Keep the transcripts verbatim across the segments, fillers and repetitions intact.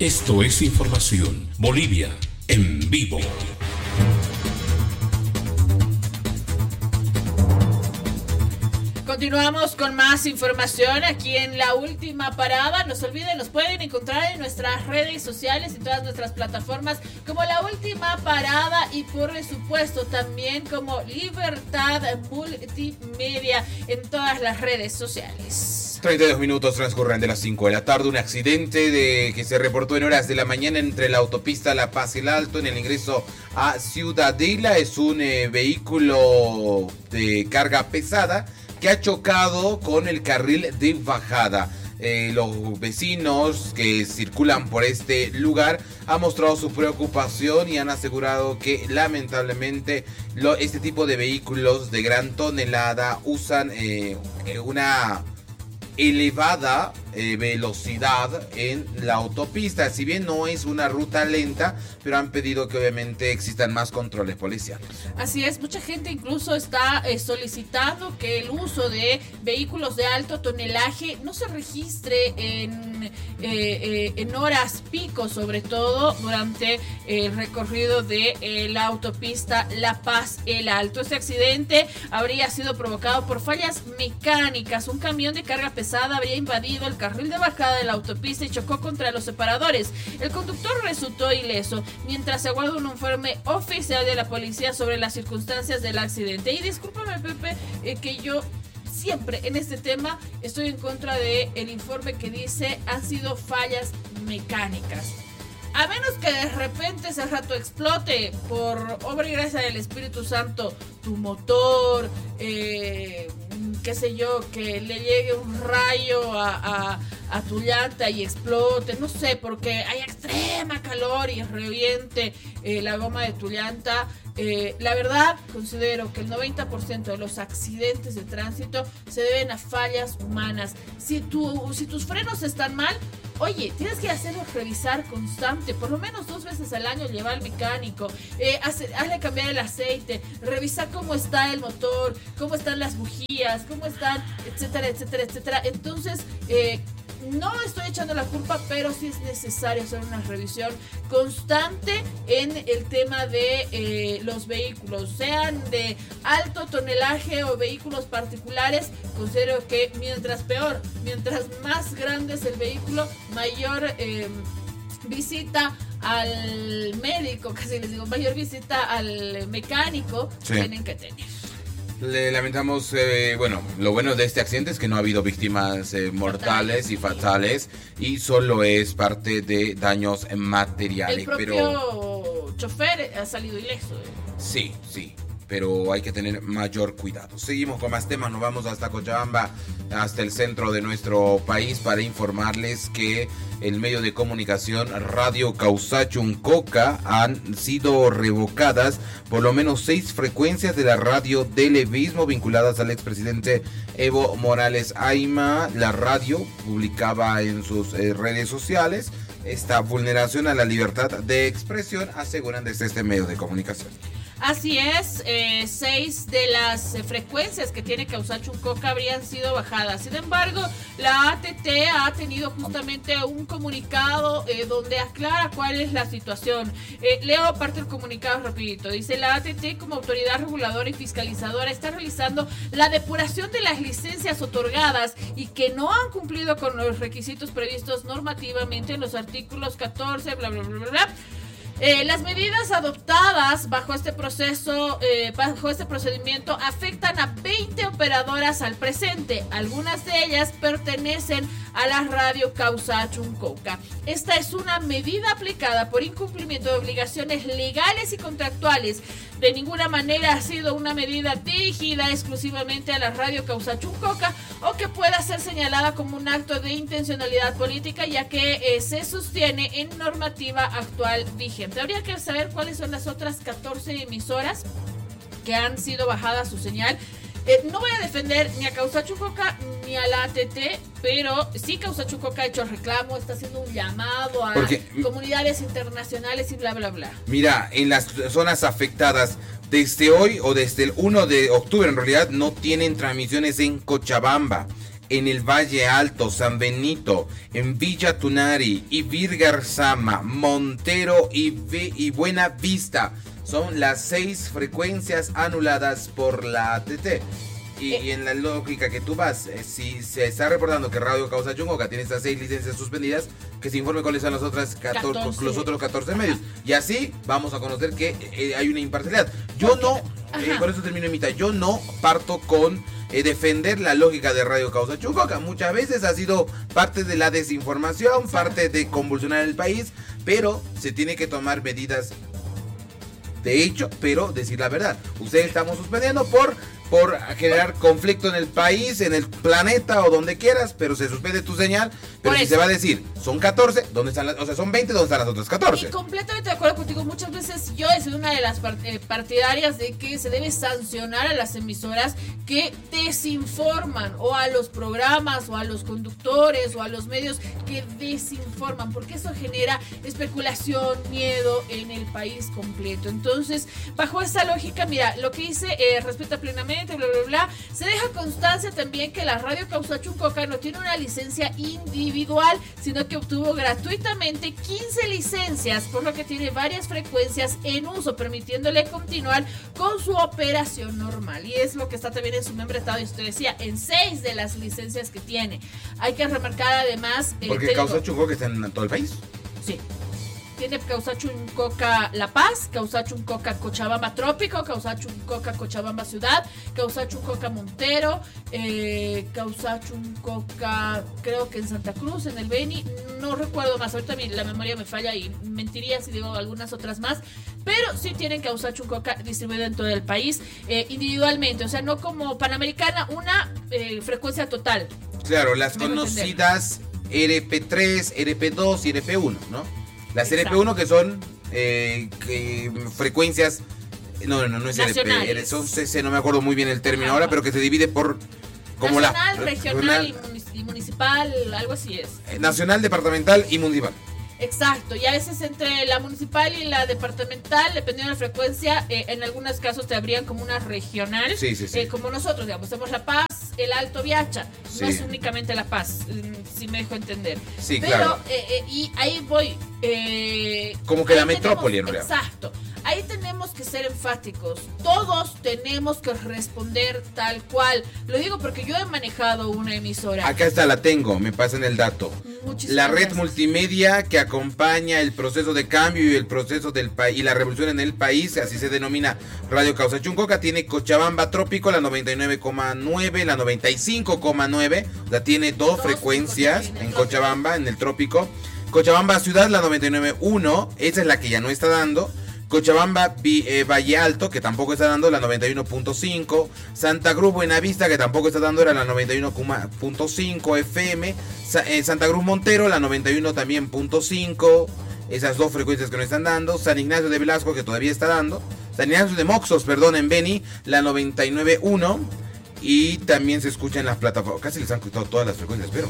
Esto es Información Bolivia en vivo. Continuamos con más información aquí en La Última Parada. No se olviden, nos pueden encontrar en nuestras redes sociales y todas nuestras plataformas como La Última Parada y por supuesto también como Libertad Multimedia en todas las redes sociales. treinta y dos minutos transcurren de las cinco de la tarde. Un accidente de que se reportó en horas de la mañana entre la autopista La Paz y el Alto en el ingreso a Ciudadela. Es un eh, vehículo de carga pesada que ha chocado con el carril de bajada. Eh, los vecinos que circulan por este lugar han mostrado su preocupación y han asegurado que lamentablemente lo, este tipo de vehículos de gran tonelada usan eh, una elevada eh, velocidad en la autopista. Si bien no es una ruta lenta, pero han pedido que obviamente existan más controles policiales. Así es, mucha gente incluso está eh, solicitando que el uso de vehículos de alto tonelaje no se registre en, eh, eh, en horas pico, sobre todo durante el recorrido de eh, la autopista La Paz El Alto. Este accidente habría sido provocado por fallas mecánicas. Un camión de carga pesada habría invadido el carril de bajada de la autopista y chocó contra los separadores. El conductor resultó ileso, mientras se aguarda un informe oficial de la policía sobre las circunstancias del accidente. Y discúlpame, Pepe, eh, que yo siempre en este tema estoy en contra de el informe que dice han sido fallas mecánicas. A menos que de repente ese rato explote por obra y gracia del Espíritu Santo tu motor, eh, qué sé yo, que le llegue un rayo a, a, a tu llanta y explote, no sé, porque hay extrema calor y reviente eh, la goma de tu llanta. Eh, la verdad, considero que el noventa por ciento de los accidentes de tránsito se deben a fallas humanas. Si, tu, si tus frenos están mal, oye, tienes que hacerlos revisar constante, por lo menos dos veces al año llevar al mecánico, eh, hace, hazle cambiar el aceite, revisar cómo está el motor, cómo están las bujías, cómo están, etcétera, etcétera, etcétera. Entonces, eh, no estoy echando la culpa, pero sí es necesario hacer una revisión constante en el tema de eh, los vehículos, sean de alto tonelaje o vehículos particulares. Considero que mientras peor, mientras más grande es el vehículo, mayor eh, visita al médico, casi les digo, mayor visita al mecánico sí. tienen que tener. Le lamentamos, eh, bueno, lo bueno de este accidente es que no ha habido víctimas eh, mortales fatales, y fatales sí. y solo es parte de daños materiales. El propio pero... chofer ha salido ileso. ¿eh? Sí, sí, pero hay que tener mayor cuidado. Seguimos con más temas, nos vamos hasta Cochabamba, hasta el centro de nuestro país para informarles que el medio de comunicación Radio Causachuncoca han sido revocadas por lo menos seis frecuencias de la radio Televismo vinculadas al expresidente Evo Morales Ayma. La radio publicaba en sus eh, redes sociales esta vulneración a la libertad de expresión, aseguran desde este medio de comunicación. Así es, eh, seis de las eh, frecuencias que tiene Causachuncoca habrían sido bajadas. Sin embargo, la A T T ha tenido justamente un comunicado eh, donde aclara cuál es la situación. Eh, leo parte del comunicado rapidito. Dice, la A T T como autoridad reguladora y fiscalizadora está realizando la depuración de las licencias otorgadas y que no han cumplido con los requisitos previstos normativamente en los artículos catorce, bla, bla, bla, bla, bla. Eh, las medidas adoptadas bajo este proceso, eh, bajo este procedimiento afectan a veinte operadoras al presente. Algunas de ellas pertenecen a la radio Causachuncoca. Esta es una medida aplicada por incumplimiento de obligaciones legales y contractuales. De ninguna manera ha sido una medida dirigida exclusivamente a la radio Causachuncoca o que pueda ser señalada como un acto de intencionalidad política, ya que eh, se sostiene en normativa actual vigente. Habría que saber cuáles son las otras catorce emisoras que han sido bajadas su señal. Eh, no voy a defender ni a Causachuncoca ni a la A T T, pero sí Causachuncoca ha hecho reclamo, está haciendo un llamado a Porque, comunidades internacionales y bla, bla, bla. Mira, en las zonas afectadas, desde hoy o desde el primero de octubre, en realidad, no tienen transmisiones en Cochabamba. en el Valle Alto, San Benito, en Villa Tunari, Ibir Garzama, Montero y, v y Buena Vista. Son las seis frecuencias anuladas por la A T T. Y, y en la lógica que tú vas, eh, si se está reportando que Radio Causa Chuncoca tiene estas seis licencias suspendidas, que se informe cuáles son las otras catorce, catorce. Los otros catorce medios. Y así vamos a conocer que eh, hay una imparcialidad. Yo no, eh, por eso termino en mitad, yo no parto con eh, defender la lógica de Radio Causa Chuncoca. Muchas veces ha sido parte de la desinformación, parte de convulsionar el país, pero se tiene que tomar medidas de hecho, pero decir la verdad. Ustedes estamos suspendiendo por... por generar conflicto en el país, en el planeta o donde quieras, pero se suspende tu señal. Pero si se va a decir, son catorce, ¿dónde están las? O sea, son veinte, ¿dónde están las otras catorce? Y completamente de acuerdo contigo. Muchas veces yo he sido una de las partidarias de que se debe sancionar a las emisoras que desinforman, o a los programas, o a los conductores, o a los medios que desinforman, porque eso genera especulación, miedo en el país completo. Entonces, bajo esta lógica, mira, lo que dice eh, respeta plenamente, bla, bla, bla. Se deja constancia también que la Radio Causa Chuncoca no tiene una licencia individual, sino que obtuvo gratuitamente quince licencias, por lo que tiene varias frecuencias en uso, permitiéndole continuar con su operación normal. Y es lo que está también en su membretado, y usted decía, en seis de las licencias que tiene. Hay que remarcar además... Eh, Porque Causa Chuncoca está en todo el país. Sí. Tiene Causa Chuncoca La Paz, Causa Chuncoca Cochabamba Trópico, Causa Chuncoca Cochabamba Ciudad, Causa Chuncoca Montero, eh, Causa Chuncoca, creo que en Santa Cruz, en el Beni, no recuerdo más, ahorita mi, la memoria me falla y mentiría si digo algunas otras más, pero sí tienen Causa Chuncoca distribuida en todo el país, eh, individualmente, o sea, no como Panamericana, una eh, frecuencia total. Claro, las conocidas R P tres, R P dos y R P uno, ¿no? Las Exacto. R P uno que son eh, que, frecuencias, no, no, no es R P, son C C, no me acuerdo muy bien el término Ajá. ahora, pero que se divide por como nacional, la regional, regional y municipal, algo así es. Nacional, departamental y municipal. Exacto, y a veces entre la municipal y la departamental, dependiendo de la frecuencia, eh, en algunos casos te abrían como una regional, sí, sí, sí. Eh, como nosotros, digamos, tenemos La Paz, el Alto Viacha, sí. No es únicamente La Paz, si me dejo entender. Sí, Pero, claro. Eh, eh, y ahí voy. Eh, como que la metrópoli, en realidad. Exacto. Ahí tenemos que ser enfáticos. Todos tenemos que responder tal cual. Lo digo porque yo he manejado una emisora. Acá está, la tengo, me pasan el dato. Muchísimas la red gracias. Multimedia que acompaña el proceso de cambio y el proceso del país y la revolución en el país, así se denomina Radio Causa Chuncoca, tiene Cochabamba Trópico, la noventa y nueve coma nueve, la noventa y cinco coma nueve, o sea, tiene dos, dos frecuencias en, en Cochabamba, en el Trópico. Cochabamba Ciudad, la noventa y nueve coma uno, esa es la que ya no está dando. Cochabamba eh, Valle Alto, que tampoco está dando, la noventa y uno punto cinco. Santa Cruz Buenavista, que tampoco está dando, era la noventa y uno punto cinco F M. Sa eh, Santa Cruz Montero, la noventa y uno también punto cinco. Esas dos frecuencias que no están dando. San Ignacio de Velasco, que todavía está dando. San Ignacio de Moxos, perdón, en Beni, la noventa y nueve punto uno. Y también se escucha en las plataformas. Casi les han quitado todas las frecuencias, pero...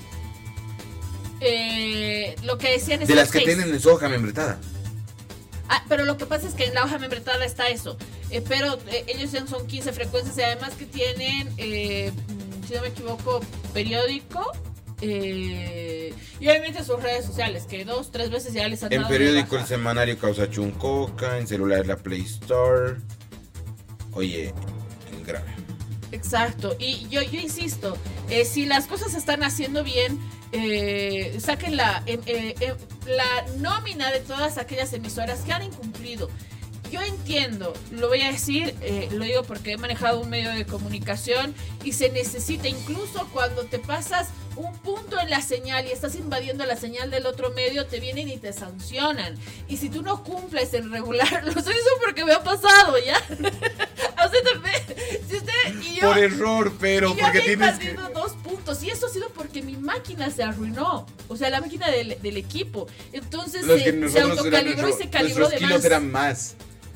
Eh, lo que decían es de las que seis. Tienen en su hoja membretada. Ah, pero lo que pasa es que en la hoja membretada está eso. Eh, pero eh, ellos son quince frecuencias y además que tienen, eh, si no me equivoco, periódico. Eh, y obviamente sus redes sociales, que dos, tres veces ya les han en dado. En periódico el semanario Causa Chuncoca, en celular la Play Store. Oye, en grave. Exacto. Y yo, yo insisto, eh, si las cosas se están haciendo bien, eh, saquen la, eh, eh, la nómina de todas aquellas emisoras que han incumplido. Yo entiendo, lo voy a decir, eh, lo digo porque he manejado un medio de comunicación y se necesita, incluso cuando te pasas un punto en la señal y estás invadiendo la señal del otro medio, te vienen y te sancionan. Y si tú no cumples en regular, lo sé eso porque me ha pasado, ¿ya? A usted también. Si usted y yo, por error, pero y yo porque había tienes que... invadido dos puntos y eso ha sido porque mi máquina se arruinó. O sea, la máquina del, del equipo. Entonces se, se autocalibró y se calibró de más. Nuestros kilos eran más.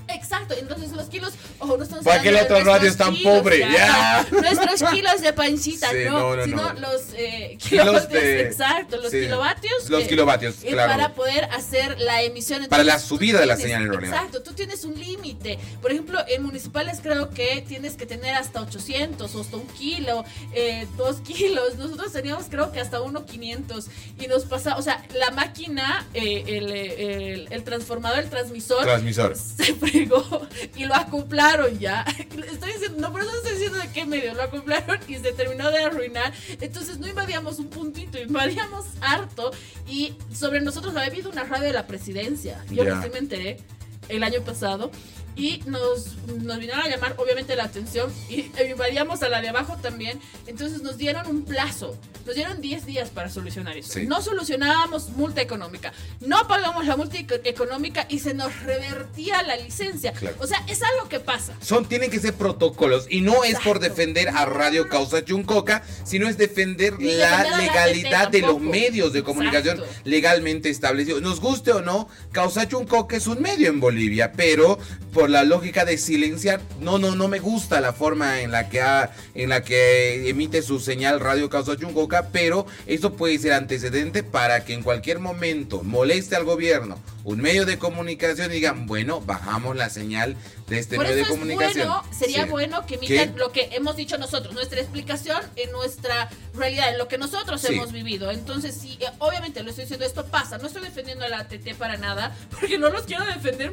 Exacto, entonces los kilos, ojo, no estamos ¿Para qué la otra radio es tan kilos, pobre? Ya, Ya. Nuestros kilos de pancita, Sí, no, no, no, sino no. los eh, Kilos kilovatios, de- exacto, los sí, kilovatios. los eh, kilovatios, eh, claro. Para poder hacer la emisión. Para la Entonces, tú subida de la tienes- señal, en realidad. Exacto, tú tienes un límite. Por ejemplo, en municipales creo que tienes que tener hasta ochocientos o hasta un kilo, eh, dos kilos. Nosotros teníamos creo que hasta uno quinientos y nos pasa, o sea, la máquina, eh, el, el, el transformador, el transmisor, Transmisor. se fregó y lo acoplaron ya. Estoy diciendo, no, por eso estoy diciendo de qué medio lo acoplaron y se terminó de arruinar. Entonces no invadíamos un puntito, invadíamos harto. Y sobre nosotros había habido una radio de la presidencia. Yo Ya. recién me enteré el año pasado. Y nos, nos vinieron a llamar, obviamente, la atención. Y invadíamos a la de abajo también. Entonces nos dieron un plazo. Nos dieron diez días para solucionar eso. Sí. No solucionábamos multa económica. No pagamos la multa eco- económica y se nos revertía la licencia. Claro. O sea, es algo que pasa. Son, tienen que ser protocolos y no es por Exacto. defender a Radio Causa Chuncoca, sino es defender Ni la defender a la legalidad gente de los tampoco. medios de comunicación Exacto. legalmente establecidos. Nos guste o no, Causa Chuncoca es un medio en Bolivia, pero por la lógica de silenciar, no, no, no me gusta la forma en la que ha, en la que emite su señal Radio Causa Chuncoca, pero eso puede ser antecedente para que en cualquier momento moleste al gobierno un medio de comunicación y digan, bueno, bajamos la señal de este Por medio de eso es comunicación. bueno, sería Sí. bueno que emitan ¿Qué? lo que hemos dicho nosotros, nuestra explicación en nuestra realidad, en lo que nosotros Sí. hemos vivido. Entonces, sí, eh, obviamente lo estoy diciendo, esto pasa. No estoy defendiendo a la A T T para nada, porque no los quiero defender.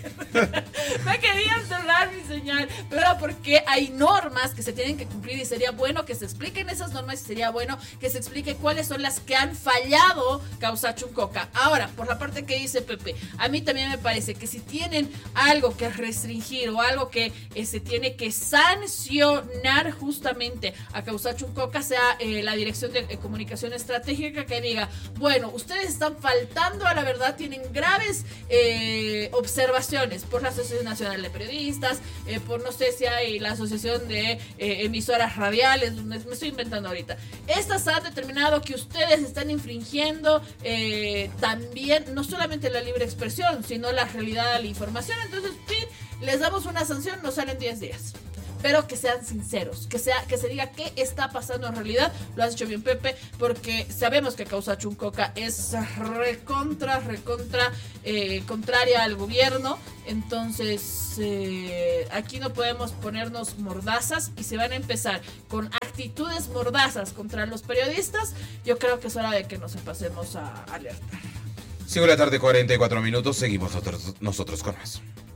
Me querían cerrar mi señal, pero porque hay normas que se tienen que cumplir y sería bueno que se expliquen esas normas y sería bueno que se explique cuáles son las que han fallado Causa Chuncoca. Ahora, por la parte que dice Pepe, a mí también me parece que si tienen algo que restringir o algo que eh, se tiene que sancionar justamente a Causa Chuncoca, sea eh, la Dirección de eh, Comunicación Estratégica que diga, bueno, ustedes están faltando a la verdad, tienen graves eh, observaciones por la Asociación Nacional de Periodistas, eh, por no sé si hay la Asociación de eh, Emisoras Radiales, me me estoy inventando ahorita. Estas han determinado que ustedes están infringiendo eh, también no solamente la libre expresión, sino la realidad de la información. Entonces, pin, les damos una sanción, nos salen diez días. Pero que sean sinceros, que sea que se diga qué está pasando en realidad. Lo has dicho bien, Pepe, porque sabemos que Causa Chuncoca es recontra, recontra eh, contraria al gobierno. Entonces, eh, aquí no podemos ponernos mordazas y se van a empezar con actitudes mordazas contra los periodistas. Yo creo que es hora de que nos pasemos a alertar. cinco de la tarde, cuarenta y cuatro minutos, seguimos nosotros, nosotros con más.